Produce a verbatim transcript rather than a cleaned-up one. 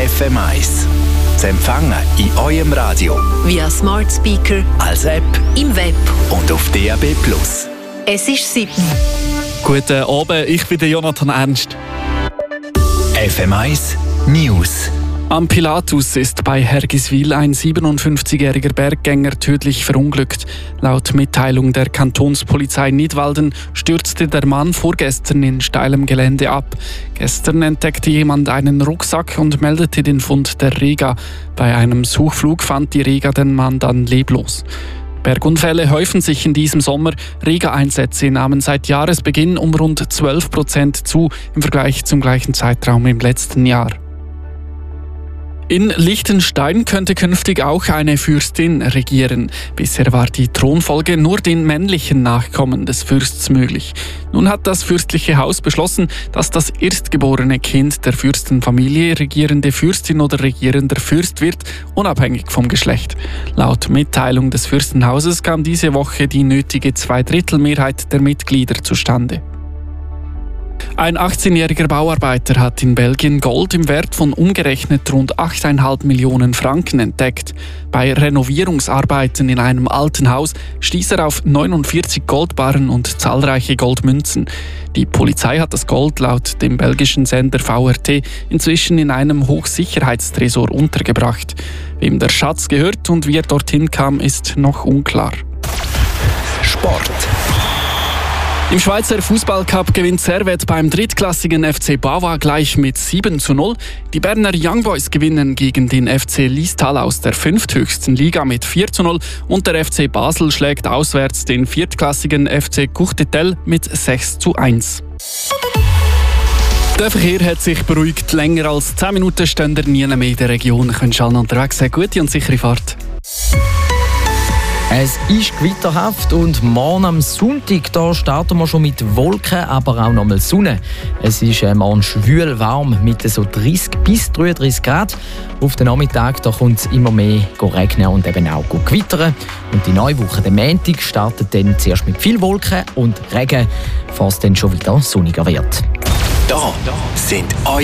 F M eins. Zu empfangen in eurem Radio, via Smart Speaker, als App, im Web und auf D A B plus. Es ist sieben. Guten Abend, ich bin der Jonathan Ernst. F M eins News. Am Pilatus ist bei Hergiswil ein siebenundfünfzigjähriger Berggänger tödlich verunglückt. Laut Mitteilung der Kantonspolizei Nidwalden stürzte der Mann vorgestern in steilem Gelände ab. Gestern entdeckte jemand einen Rucksack und meldete den Fund der Rega. Bei einem Suchflug fand die Rega den Mann dann leblos. Bergunfälle häufen sich in diesem Sommer. Rega-Einsätze nahmen seit Jahresbeginn um rund zwölf Prozent zu im Vergleich zum gleichen Zeitraum im letzten Jahr. In Liechtenstein könnte künftig auch eine Fürstin regieren. Bisher war die Thronfolge nur den männlichen Nachkommen des Fürsts möglich. Nun hat das fürstliche Haus beschlossen, dass das erstgeborene Kind der Fürstenfamilie regierende Fürstin oder regierender Fürst wird, unabhängig vom Geschlecht. Laut Mitteilung des Fürstenhauses kam diese Woche die nötige Zweidrittelmehrheit der Mitglieder zustande. Ein achtzehnjähriger Bauarbeiter hat in Belgien Gold im Wert von umgerechnet rund acht Komma fünf Millionen Franken entdeckt. Bei Renovierungsarbeiten in einem alten Haus stieß er auf neunundvierzig Goldbarren und zahlreiche Goldmünzen. Die Polizei hat das Gold laut dem belgischen Sender V R T inzwischen in einem Hochsicherheitstresor untergebracht. Wem der Schatz gehört und wie er dorthin kam, ist noch unklar. Sport. Im Schweizer Fußballcup gewinnt Servette beim drittklassigen F C Bava gleich mit sieben zu null. Die Berner Young Boys gewinnen gegen den F C Liestal aus der fünfthöchsten Liga mit vier zu null und der F C Basel schlägt auswärts den viertklassigen F C Courtetel mit sechs zu eins. Der Verkehr hat sich beruhigt. Länger als zehn Minuten stehen nie mehr in der Region. Könnt ihr unterwegs sein. Gute und sichere Fahrt. Es ist gewitterhaft und morgen am Sonntag da starten wir schon mit Wolken, aber auch noch mal Sonne. Es ist äh, morgen schwül warm mit so dreißig bis dreiunddreißig Grad. Auf den Nachmittag da kommt es immer mehr regnen und eben auch gewittern. Und die neue Woche, der Montag, startet dann zuerst mit viel Wolken und Regen, bevor es dann schon wieder sonniger wird. Da sind eure